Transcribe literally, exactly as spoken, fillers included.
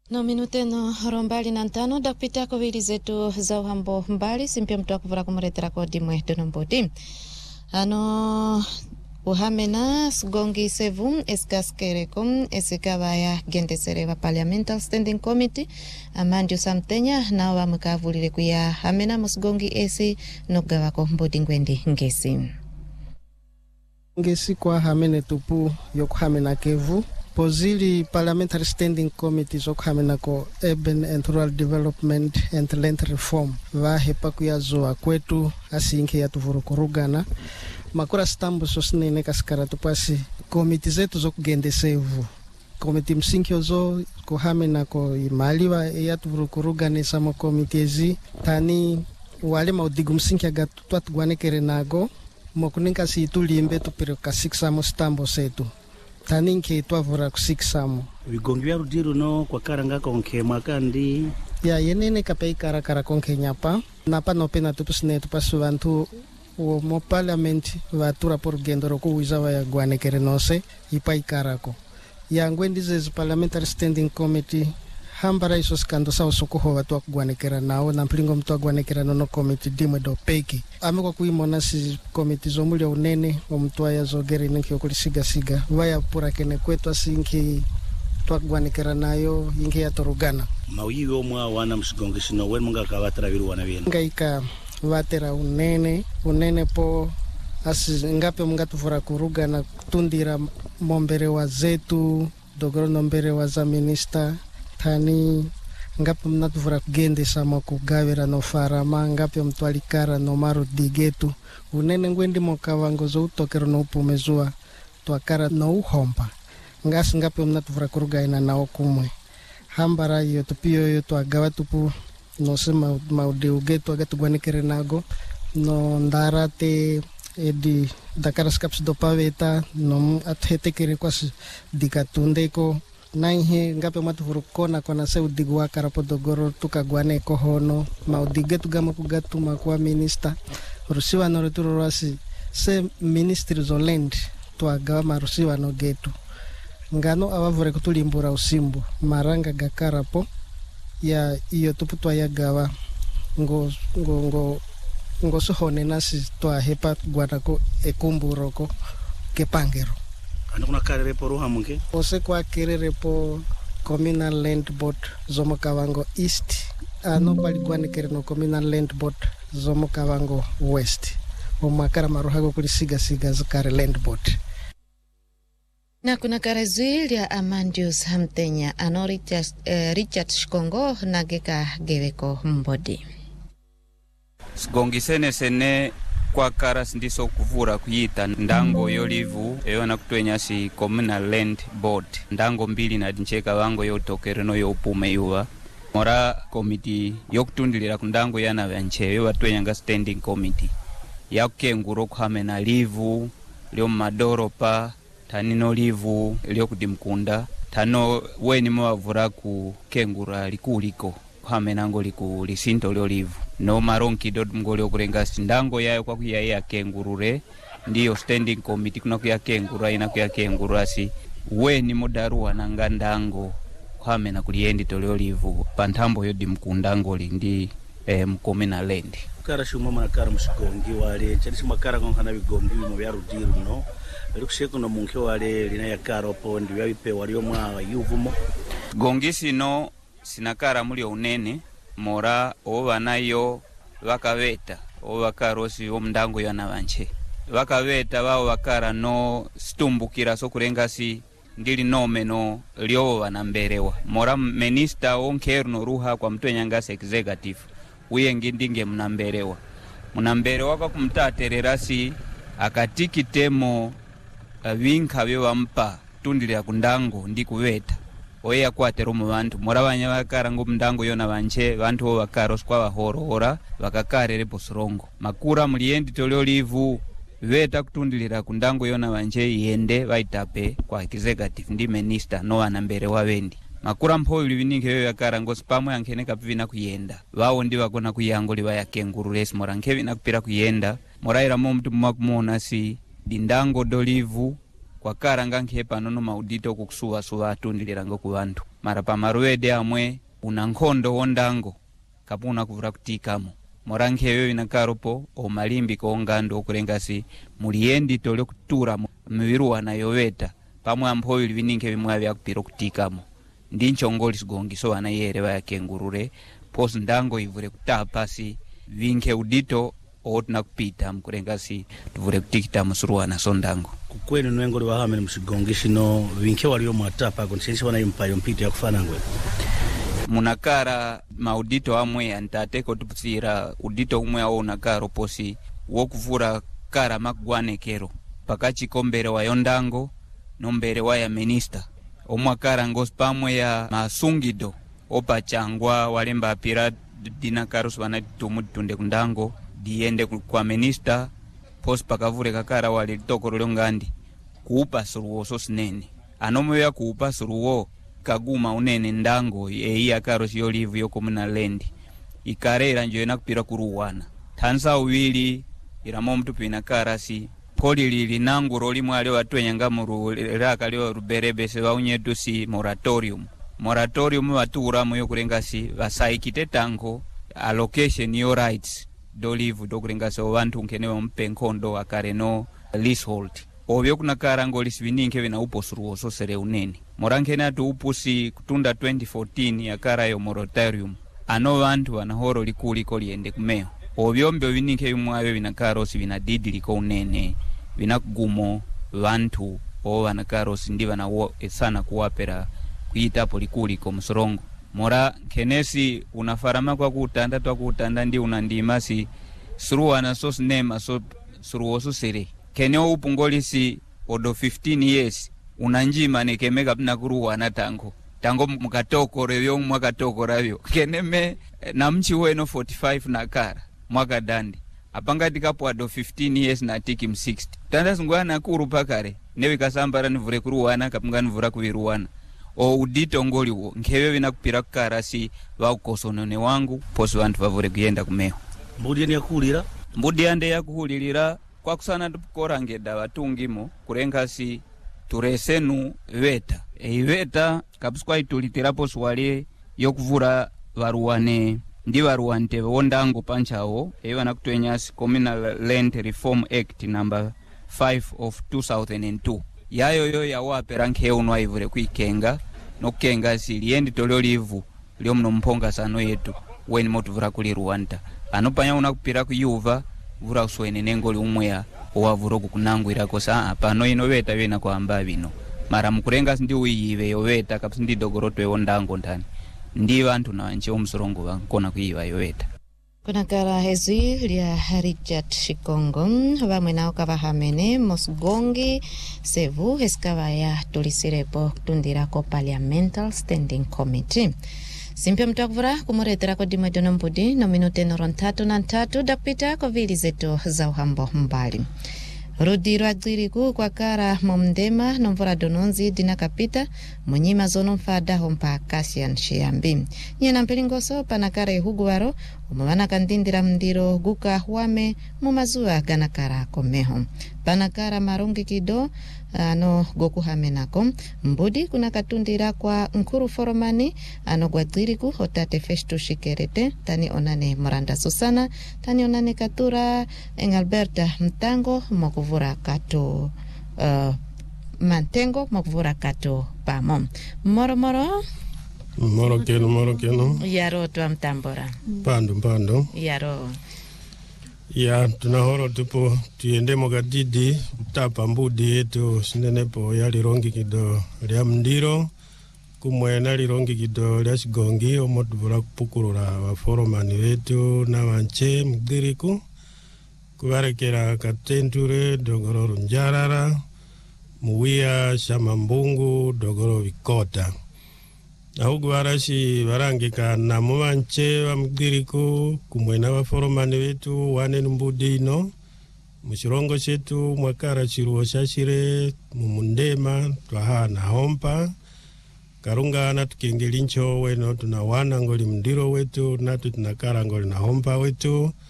No minute no rombali na ntano dakupita kwa wili zetu za uhambo mbali simpia mtu wakuvura kumuretera kwa dimwe donombodi. Ano uhamena sgongi sevu eskaskerekom esikavaya gente sereva parliamental standing committee amandio samtenya na wa mkavulile kuya hamena musgongi esi nogawa ko mbodi ngwendi ngesi. Ngesi kwa hamene tupu yoku hamena kevu. Pozili Parliamentary Standing Committee zokhamena ko Urban and Rural Development and Land Reform va hepa kuyazoa kwetu asinke ya tuvurukurugana makura stambu sosnene kaskara tupasi komiti zetu zokugendesevu komiti msinki ozo kuhamena ko imaliwa ya tuvurukurugana samo komiti ezi tani wale maudigu msinki agatu twatugwanekere nago mokuninka si tulimbe tupire kasikisamo stambu setu taninke twavura kusikisamo vigongi vya rudiru no kwa karanga konke makandi ya yenene kapei kara kara konke nyapa napa no pena tupusne tupasu vantu o mo parliament vatura por gendoro ku wizawa ya gwanekere nose ipai karako ya ngwendize parliamentary standing committee hambara iso skando sawo sokoho watu wa gwanekera nao na mplingo mtu wa gwanekera nono committee dimwe do peki ame kwa kuimona si committee zomuli ya unene wa mtu wa ya zogeri ninki okuli siga siga waya pura kene kwetu asinki tuwa gwanekera nayo ingi ya torugana mawiyo mwa wana msigongisino wen munga kavatara viru wana vienu nga ika vatera unene unene po asi ngape munga tufura kurugana tundira mombere wa zetu dogoro nombere wa za minister tani ngapi mnatuvura kugende sama kugawira no farama ngapi mtwalikara no maru digetu unene ngwendi mokavango zo utokero no upumezua twakara no uhomba ngasi ngapi mnatuvura kurugaina nao kumwe hambara iyo tupio iyo twagawa tupu no sema maudeugetu agatugwanekere nago no ndarate edi dakara skaps do paveta no athetekere kwasi dikatundeko naihe ngape matuvuru kona kona se udigu wakara podogoro tukagwane kohono maudigetu gama kugatu makuwa minister rusiwa no returo rasi se ministry zo land tuagawa marusiwa no getu ngano awavure kutulimbura usimbu maranga gakara po ya iyo tuputwa ya gawa ngo ngo ngo ngo sohone nasi twa hepa gwanako ekumburoko kepangero kuna karere po ruha munge ose kwa kerere po communal land board zomo kavango east ano bali gwane kere no communal land board zomo kavango west o makara maruhago kuli siga siga zikare land board na kuna karazili ya Amandius Hamtenya ano Richard, uh, Richard Shkongo nageka geweko mbodi sgongi sene sene kwa karas ndiso kuvura kuyita ndango yolivu eyona kutwenya si communal land board ndango mbili na dincheka wango yotokereno yopume yuwa mora committee yokutundilira kundango yana vancheyo batwenya nga standing committee yakenguro kuhamena livu lyo madoropa tanino livu lyo kudimkunda tano weni mwavura ku kengura likuliko kuhamena ngo liku lisinto lyo livu no maronki dot mgoli okurenga sindango yayo kwa kuya ya kengurure ndiyo standing committee kuna kuya kengura ina kuya kengurasi we ni modaruwa na ngandango kwame na kuliendi toleo livu pantambo yodi mkundango lindi eh, mkomena lendi kara shuma mana kara msigongi wale chali shuma kara konkana bigongi mu byarudiru no likusheko no munke wale lina ya kara opo ndi yabipe waliyo mwa yuvumo gongisi no sinakara muli unene mora oba nayo wakaveta obakarosi omndango yana banche wakaveta bao wakara no stumbukira so kurengasi ndili nome no lyo banamberewa mora minister onkerno ruha kwa mtwenya ngase executive uye ngindinge mnamberewa mnamberewa kwa kumtatererasi akatikitemo vinka byo tundilira kundango ndi kuveta oya kwatero mu bantu murabanya bakara ngo mndango yona banche bantu bo bakaro skwa bahorora bakakarere bosrongo makura muliendi tolyo livu veta kutundilira kundango yona banche yende baitape kwa executive ndi minister no anambere wabendi makura mphoyo livinike yo yakara ngo spamo yankene kapivina kuyenda bawo ndi bakona kuyango liba yakengurulesi morankevina kupira kuyenda moraira mo mtu mwakumona si dindango dolivu wakara ngankhepa nono maudito kukusuwa suwa atundilira ku bantu mara pamaruwede amwe una nkhondo wondango kapuna kuvura kutikamo morankheyo inakaropo o malimbi ko ngando okulengasi muliendi tole kutura mwiruwana yoweta pamwe amphoyo livininke bimwe byakupira kutikamo ndincho ngoli sigongiso ana yere bayakengurure pos ndango ivure kutapasi vinke udito otna kupita mkulengasi tuvure kutikita musuruwana sondango kukwenu nwengo liwahamene msigongishino vinke walio mwatapa konsensi wana impayo mpito ya kufana ngwe munakara maudito amwe antateko tupusira udito umwe awo unakaro posi wokuvura kara makugwanekero pakachi kombere wa yondango nombere wa ya minister omwakara ngosi pamwe ya masungido opa changwa walemba apira dinakaro swana tumutunde kundango diende kwa minister posi pakavure kakara wale tokoro longandi kuupa suruwo so sinene anomwe ya kuupa suruwo kaguma unene ndango eyi akaro siyo livu yo communal land ikarera njo ena kupira kuruwana tansa uwili iramo mtu pina karasi koli lili nangu roli mwale watu enyangamuru raka leo ruberebe se waunyetu si moratorium moratorium watu uramu yo kurengasi wasaikite tango allocation yo rights do livu do kurengasi wantu nkenewa mpe nkondo akare no leasehold obyo kuna karango lisibininke bina uposuruwo so sere unene morankena tu upusi kutunda twenty fourteen ya kara yo moratorium ano bantu banahoro likuli ko liende kumeo obyo mbyo bininke bimwabe binakaro si binadidi liko unene binakugumo bantu o banakaro si ndiba na wo esana kuwapera kuita polikuli ko musorongo mora kenesi unafarama kwa kutanda twa kutanda ndi unandimasi suruwana so sinema so suruwo so sere keneo upungolisi odo fifteen years unanjima nekemeka pina kuruwana tango tango mukatoko revyo mwakatoko ravyo keneme na mchi weno forty-five nakara mwaka dandi apangati kapo ado fifteen years na tiki sixty tanda sungwana kuru pakare newe kasambara nivure kuruwana kapunga nivura kuviruwana o udito ngoli wo nkewe vina kupira kukara si waukosonone wangu posi wantu vavure kuyenda kumeo mbudi ya kuhulira mbudi yande ya kuhulilira kwa kusana tukorangeda watungimo kurengasi turesenu veta e veta kapswa itulitirapo swale yokuvura varuwane ndi varuante wondango panchawo e wana kutwenyasi Communal Land Reform Act number five of two thousand two yayo yo yawapera nkeunwa ivure kuikenga nokenga siliendi tolyo livu lyo mno mponga sano yetu weni motuvura kuli Rwanda anopanya una kupira kuyuva vura uswene nengoli umweya owavuro kukunangwira kosa pano ino veta vena kwa amba bino mara mukurenga ndi uyive yoveta kapsi ndi dogorotwe wondango ndani ndi bantu na nje omsorongo bankona kuyiva yoveta kuna kara hezi lia Richard Shikongo vamwe nao kavahamene Mosgongi Sevu heskava ya tulisirepo tundirako Parliamentary Standing Committee simpia mtu akuvura kumuretera kwa dimwe dono mbudi no minute noro ntatu na ntatu dapita kwa vili zetu za uhambo mbali Rudi rwadziriku kwa kara momdema nomvura dononzi dina kapita munyima zono mfada hompa Cassian Shiambi nyena mpelingoso panakara ihuguwaro umwana kandindira mndiro guka wame mumazua ganakara komeho panakara marungi kido ano goku hamenako mbudi kuna katundira kwa nkuru foromani ano gwadziriku hotate Festu Shikerete tani onane Moranda Susana tani onane Katura Engalberta Mtango mokuvura kato uh, Mantengo mokuvura kato pamo moro moro moro keno moro keno yaro twa mtambora pando pando yaro ya tunahoro tupo tuende mogadidi tapa mbudi yetu sinenepo ya lirongi kido lya mndiro kumwena lirongi kido lya Shigongi omotuvura kupukurura waforomani wetu na wanche mgiriku kubarekera katenture dogoro runjarara muwia shamambungu dogoro vikota ahugu warashi barangika na muwanche wa mgiriku kumwena wa foromani wetu wane mbudino mushirongo shetu mwakara chiruo shashire mumundema twaha na hompa karunga na tukengelincho weno tunawana ngoli mndiro wetu natu tunakara ngoli na hompa wetu